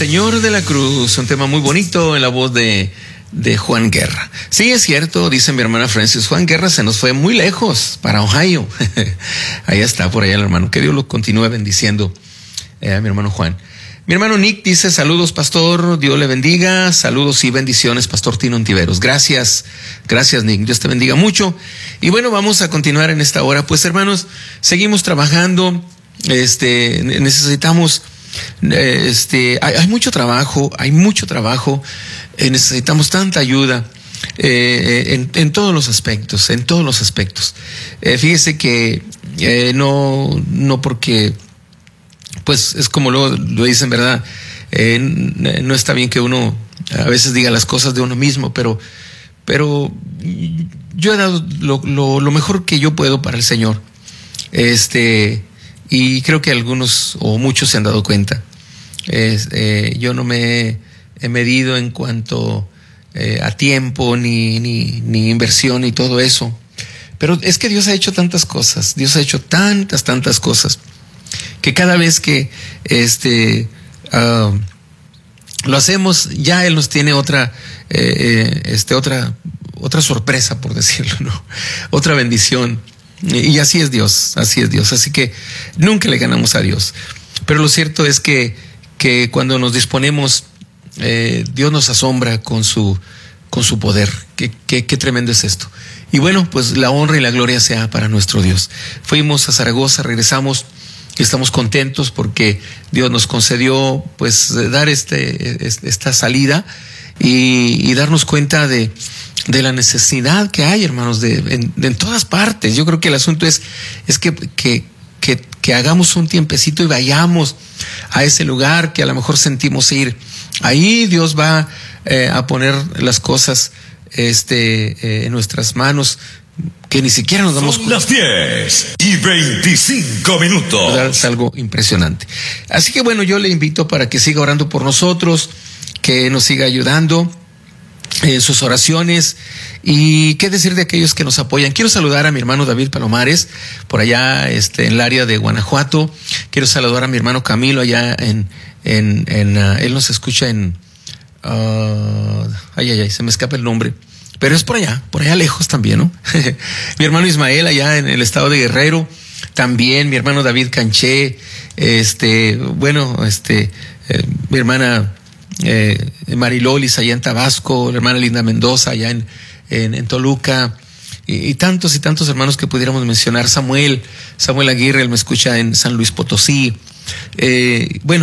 Señor de la Cruz, un tema muy bonito en la voz de Juan Guerra. Sí, es cierto, dice mi hermana Francis, Juan Guerra se nos fue muy lejos, para Ohio. Ahí está, por allá el hermano. Que Dios lo continúe bendiciendo, mi hermano Juan. Mi hermano Nick dice, saludos, pastor, Dios le bendiga, saludos y bendiciones, pastor Tino Ontiveros. Gracias, Nick, Dios te bendiga mucho. Y bueno, vamos a continuar en esta hora. Pues hermanos, seguimos trabajando, necesitamos, hay mucho trabajo, necesitamos tanta ayuda, en todos los aspectos, fíjese que, no porque, pues es como lo dicen, ¿verdad? No está bien que uno a veces diga las cosas de uno mismo, pero yo he dado lo mejor que yo puedo para el Señor. Y creo que algunos o muchos se han dado cuenta. Yo no me he medido en cuanto a tiempo, ni inversión y todo eso. Pero es que Dios ha hecho tantas cosas, tantas cosas, que cada vez que lo hacemos, ya Él nos tiene otra sorpresa, por decirlo, ¿no? Otra bendición. Y así es Dios. Así que nunca le ganamos a Dios. Pero lo cierto es que cuando nos disponemos, Dios nos asombra con su poder. Qué tremendo es esto. Y bueno, pues la honra y la gloria sea para nuestro Dios. Fuimos a Zaragoza, regresamos y estamos contentos porque Dios nos concedió pues dar esta salida y darnos cuenta de la necesidad que hay, hermanos, en todas partes. Yo creo que el asunto es que hagamos un tiempecito y vayamos a ese lugar que a lo mejor sentimos ir. Ahí Dios va a poner las cosas en nuestras manos, que ni siquiera nos damos cuenta. Son las 10:25. Es algo impresionante. Así que bueno, yo le invito para que siga orando por nosotros, que nos siga ayudando en sus oraciones. Y qué decir de aquellos que nos apoyan. Quiero saludar a mi hermano David Palomares, por allá en el área de Guanajuato. Quiero saludar a mi hermano Camilo allá él nos escucha en se me escapa el nombre, pero es por allá lejos también, ¿no? Mi hermano Ismael allá en el estado de Guerrero, también mi hermano David Canché, mi hermana Marilolis allá en Tabasco, la hermana Linda Mendoza allá en Toluca, y tantos hermanos que pudiéramos mencionar. Samuel Aguirre, él me escucha en San Luis Potosí. Bueno,